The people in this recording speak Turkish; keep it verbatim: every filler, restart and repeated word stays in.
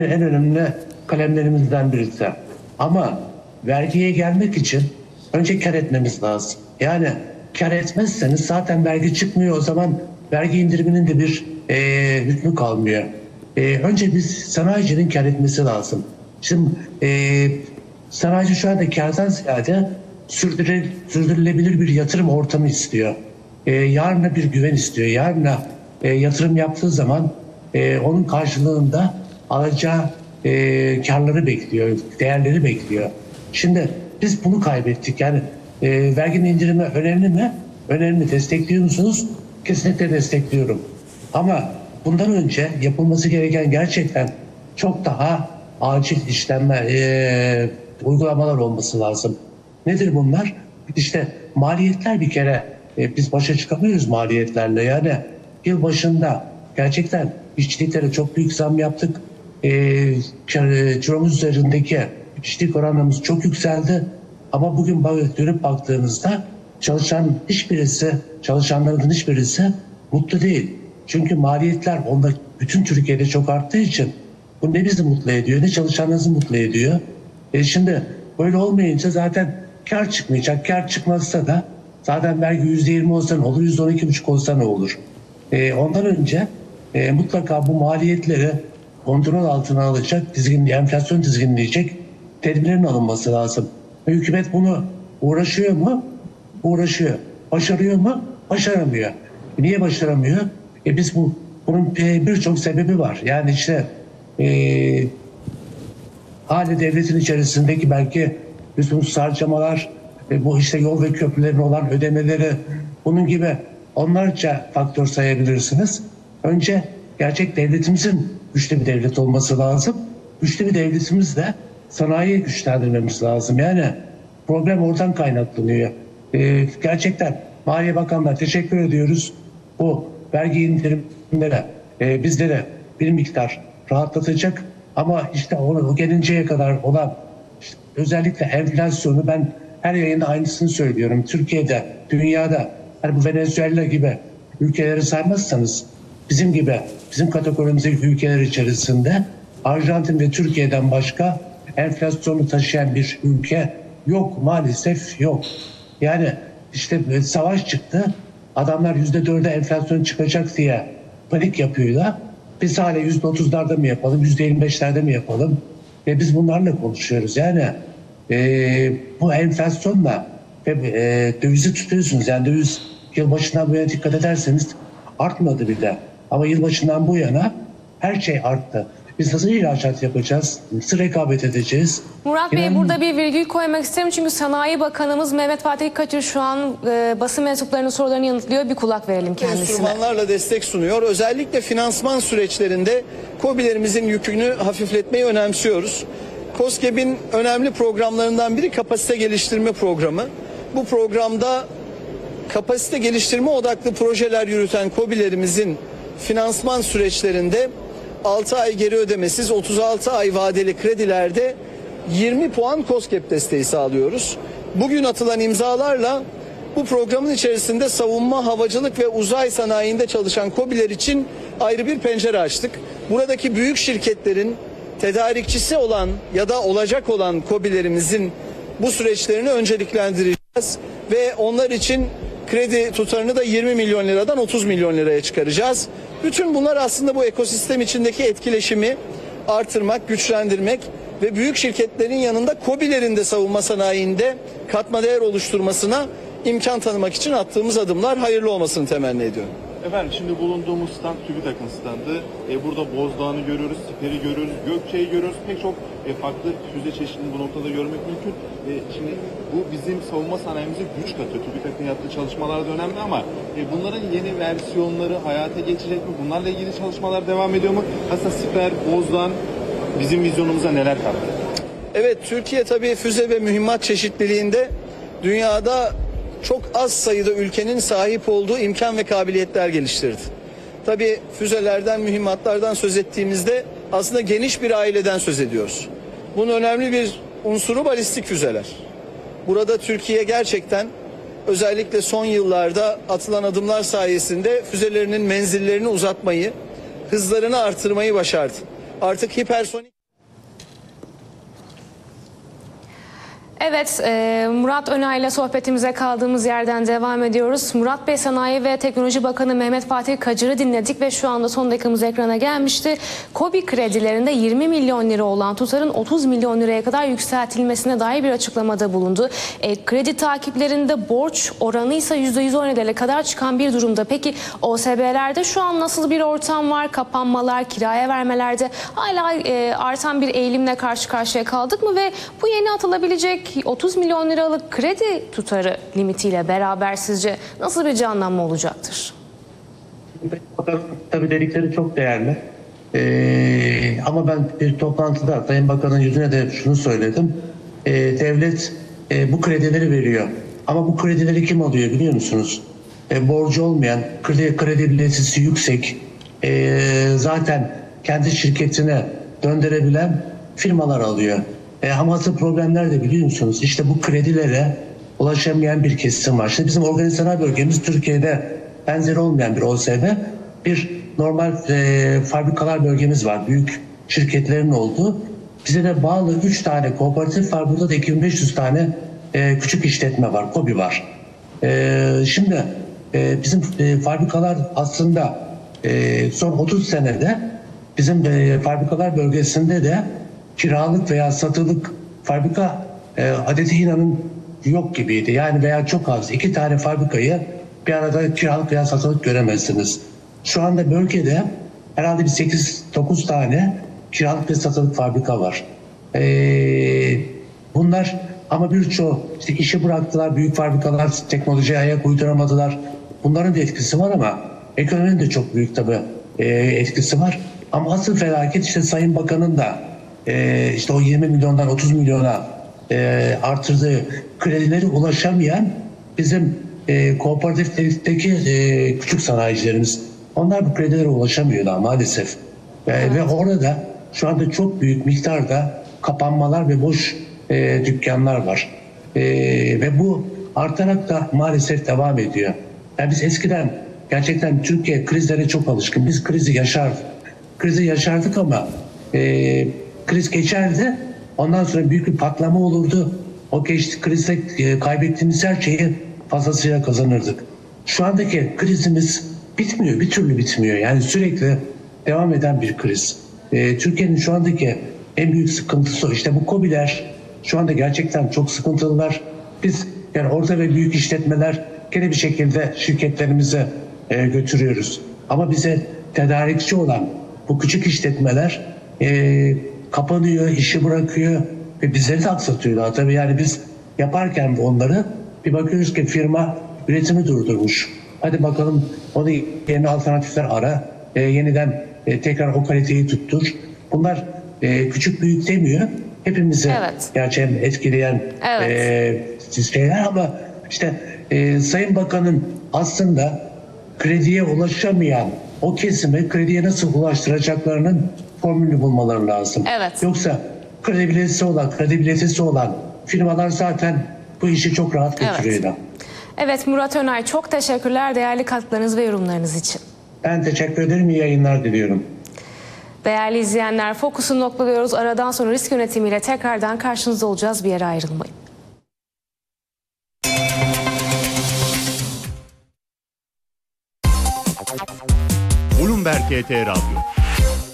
en önemli kalemlerimizden birisi. Ama vergiye gelmek için önce kar etmemiz lazım. Yani kar etmezseniz zaten vergi çıkmıyor. O zaman vergi indiriminin de bir e, hükmü kalmıyor. E, önce biz sanayicinin kar etmesi lazım. Şimdi e, sanayici şu anda kardan ziyade sürdürü, sürdürülebilir bir yatırım ortamı istiyor. E, yarına bir güven istiyor. Yarına e, yatırım yaptığı zaman e, onun karşılığında alacağı e, karları bekliyor, değerleri bekliyor. Şimdi biz bunu kaybettik. Yani e, verginin indirimi önemli mi? Önemli. Destekliyor musunuz? Kesinlikle destekliyorum. Ama bundan önce yapılması gereken gerçekten çok daha acil işlemler, e, uygulamalar olması lazım. Nedir bunlar? İşte maliyetler bir kere e, biz başa çıkamıyoruz maliyetlerle. Yani yıl başında gerçekten işçiliklere çok büyük zam yaptık. E, ciromuz üzerindeki işçilik oranımız çok yükseldi. Ama bugün dönüp baktığınızda çalışan hiçbirisi, çalışanların hiçbirisi mutlu değil. Çünkü maliyetler onda bütün Türkiye'de çok arttığı için bu ne bizi mutlu ediyor ne çalışanlarımızı mutlu ediyor. E şimdi böyle olmayınca zaten kar çıkmayacak. Kar çıkmazsa da zaten vergi yüzde yirmi olsa ne olur, yüzde on iki buçuk olsa ne olur? E, ondan önce e, mutlaka bu maliyetleri kontrol altına alacak, dizginli, enflasyon dizginleyecek tedbirlerin alınması lazım. E, hükümet bunu uğraşıyor mu? Uğraşıyor. Başarıyor mu? Başaramıyor. E, niye başaramıyor? E, biz bu bunun e, birçok sebebi var. Yani işte e, hali devletin içerisindeki belki lüzumsuz harcamalar, e, bu işte yol ve köprülerin olan ödemeleri, bunun gibi onlarca faktör sayabilirsiniz. Önce gerçek devletimizin güçlü bir devlet olması lazım. Güçlü bir devletimizle sanayiyi güçlendirmemiz lazım. Yani problem oradan kaynaklanıyor. E, gerçekten Maliye Bakanlığı'na teşekkür ediyoruz. Bu vergi indirimlere e, bizlere bir miktar rahatlatacak. Ama işte o gelinceye kadar olan işte özellikle enflasyonu ben her yayında aynısını söylüyorum. Türkiye'de, dünyada hani bu Venezuela gibi ülkeleri saymazsanız bizim gibi bizim kategorimizdeki ülkeler içerisinde Arjantin ve Türkiye'den başka enflasyonu taşıyan bir ülke yok, maalesef yok. Yani işte savaş çıktı. Adamlar yüzde dörde enflasyon çıkacak diye panik yapıyorlar. Biz hala yüzde otuzlarda mı yapalım, yüzde yirmi beşlerde mi yapalım? Ve biz bunlarla konuşuyoruz. Yani e, bu enflasyonla ve e, dövizi tutuyorsunuz. Yani döviz yılbaşından bu yana dikkat ederseniz artmadı bile. Ama yılbaşından bu yana her şey arttı. Biz nasıl ihracat yapacağız? Nasıl rekabet edeceğiz? Murat Bey, burada bir virgül koymak isterim. Çünkü Sanayi Bakanımız Mehmet Fatih Kaçır şu an e, basın mensuplarının sorularını yanıtlıyor. Bir kulak verelim kendisine. Enstrümanlarla destek sunuyor. Özellikle finansman süreçlerinde KOBİ'lerimizin yükünü hafifletmeyi önemsiyoruz. KOSGEB'in önemli programlarından biri kapasite geliştirme programı. Bu programda kapasite geliştirme odaklı projeler yürüten KOBİ'lerimizin finansman süreçlerinde altı ay geri ödemesiz, otuz altı ay vadeli kredilerde yirmi puan KOSGEB desteği sağlıyoruz. Bugün atılan imzalarla bu programın içerisinde savunma, havacılık ve uzay sanayinde çalışan KOBİ'ler için ayrı bir pencere açtık. Buradaki büyük şirketlerin tedarikçisi olan ya da olacak olan KOBİ'lerimizin bu süreçlerini önceliklendireceğiz ve onlar için kredi tutarını da yirmi milyon liradan otuz milyon liraya çıkaracağız. Bütün bunlar aslında bu ekosistem içindeki etkileşimi artırmak, güçlendirmek ve büyük şirketlerin yanında KOBİ'lerin de savunma sanayinde katma değer oluşturmasına imkan tanımak için attığımız adımlar hayırlı olmasını temenni ediyorum. Efendim, şimdi bulunduğumuz stand TÜBİTAK'ın standı. E, burada Bozdağ'ını görüyoruz, Siper'i görüyoruz, Gökçe'yi görüyoruz. Pek çok e, farklı füze çeşidini bu noktada görmek mümkün. E, şimdi bu bizim savunma sanayimize güç katıyor. TÜBİTAK'ın yaptığı çalışmalar da önemli ama e, bunların yeni versiyonları hayata geçecek mi? Bunlarla ilgili çalışmalar devam ediyor mu? Aslında Siper, Bozdağ bizim vizyonumuza neler kattı? Evet, Türkiye tabii füze ve mühimmat çeşitliliğinde dünyada çok az sayıda ülkenin sahip olduğu imkan ve kabiliyetler geliştirdi. Tabii füzelerden, mühimmatlardan söz ettiğimizde aslında geniş bir aileden söz ediyoruz. Bunun önemli bir unsuru balistik füzeler. Burada Türkiye gerçekten özellikle son yıllarda atılan adımlar sayesinde füzelerinin menzillerini uzatmayı, hızlarını artırmayı başardı. artık hipersonik. Evet, e, Murat Önay ile sohbetimize kaldığımız yerden devam ediyoruz. Murat Bey, Sanayi ve Teknoloji Bakanı Mehmet Fatih Kacır'ı dinledik ve şu anda son dakikamız ekrana gelmişti. KOBİ kredilerinde yirmi milyon lira olan tutarın otuz milyon liraya kadar yükseltilmesine dair bir açıklamada bulundu. E, kredi takiplerinde borç oranı ise yüzde yüz on yediye kadar çıkan bir durumda. Peki O S B'lerde şu an nasıl bir ortam var? Kapanmalar, kiraya vermelerde hala e, artan bir eğilimle karşı karşıya kaldık mı ve bu yeni atılabilecek otuz milyon liralık kredi tutarı limitiyle beraber sizce nasıl bir canlanma olacaktır? Tabii dedikleri çok değerli. Ee, ama ben bir toplantıda Sayın Bakan'ın yüzüne de şunu söyledim. Ee, devlet e, bu kredileri veriyor. Ama bu kredileri kim alıyor biliyor musunuz? E, borcu olmayan, kredi kredibilitesi yüksek, e, zaten kendi şirketine döndürebilen firmalar alıyor. E, ama asıl problemler de biliyor musunuz? İşte bu kredilere ulaşamayan bir kesim var. İşte bizim organize sanayi bölgemiz Türkiye'de benzeri olmayan bir O S B. Bir normal e, fabrikalar bölgemiz var. Büyük şirketlerin olduğu. Bize de bağlı üç tane kooperatif var. Burada da iki bin beş yüz tane e, küçük işletme var. KOBİ var. E, şimdi e, bizim e, fabrikalar aslında e, son otuz senede bizim e, fabrikalar bölgesinde de kiralık veya satılık fabrika e, adeti inanın yok gibiydi. Yani veya çok az. İki tane fabrikayı bir arada kiralık veya satılık göremezsiniz. Şu anda bölgede herhalde bir sekiz dokuz tane kiralık ve satılık fabrika var. E, bunlar ama birçoğu işte işi bıraktılar. Büyük fabrikalar teknolojiye ayak uyduramadılar. Bunların da etkisi var ama ekonominin de çok büyük tabii e, etkisi var. Ama asıl felaket işte Sayın Bakan'ın da Ee, işte o yirmi milyondan otuz milyona e, artırdığı kredileri ulaşamayan bizim e, kooperatiflerdeki e, küçük sanayicilerimiz. Onlar bu kredilere ulaşamıyorlar maalesef. E, evet. Ve orada şu anda çok büyük miktarda kapanmalar ve boş e, dükkanlar var. E, ve bu artarak da maalesef devam ediyor. Yani biz eskiden gerçekten Türkiye krizlere çok alışkın. Biz krizi yaşardık. Krizi yaşardık ama e, kriz geçerdi. Ondan sonra büyük bir patlama olurdu. O geçti krizde e, kaybettiğimiz her şeyi fazlasıyla kazanırdık. Şu andaki krizimiz bitmiyor. Bir türlü bitmiyor. Yani sürekli devam eden bir kriz. E, Türkiye'nin şu andaki en büyük sıkıntısı o. İşte bu KOBİ'ler şu anda gerçekten çok sıkıntılılar. Biz yani orta ve büyük işletmeler gene bir şekilde şirketlerimize e, götürüyoruz. Ama bize tedarikçi olan bu küçük işletmeler e, kapanıyor, işi bırakıyor ve bizleri de aksatıyorlar. Tabii yani biz yaparken onları bir bakıyoruz ki firma üretimi durdurmuş. Hadi bakalım onu yerine alternatifler ara, e, yeniden e, tekrar o kaliteyi tuttur. Bunlar e, küçük büyük demiyor. Hepimizi evet. gerçekten etkileyen evet. e, şeyler ama işte e, Sayın Bakan'ın aslında krediye ulaşamayan o kesime krediye nasıl ulaştıracaklarının formülünü bulmaları lazım. Evet. Yoksa kredibilitesi olan, kredibilitesi olan firmalar zaten bu işi çok rahat götürüyorlar. Evet. Evet Murat Önay, çok teşekkürler değerli katkılarınız ve yorumlarınız için. Ben teşekkür ederim. İyi yayınlar diliyorum. Değerli izleyenler, Fokus'u noktalıyoruz. Aradan sonra risk yönetimiyle tekrardan karşınızda olacağız. Bir yere ayrılmayın. Bloomberg T T Radyo.